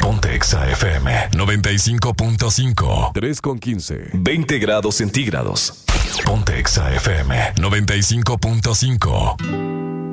Ponte Exa FM 95.5. 3:15. 20 grados centígrados. Ponte Exa FM 95.5.